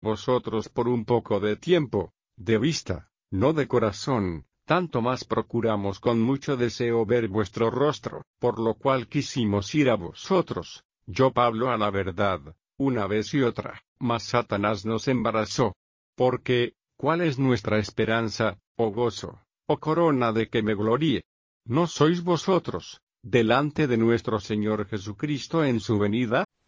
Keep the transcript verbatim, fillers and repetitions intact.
vosotros por un poco de tiempo, de vista, no de corazón, tanto más procuramos con mucho deseo ver vuestro rostro, por lo cual quisimos ir a vosotros, yo Pablo a la verdad, una vez y otra, mas Satanás nos embarazó. Porque, ¿cuál es nuestra esperanza, o gozo, o corona de que me gloríe? ¿No sois vosotros, delante de nuestro Señor Jesucristo en su venida?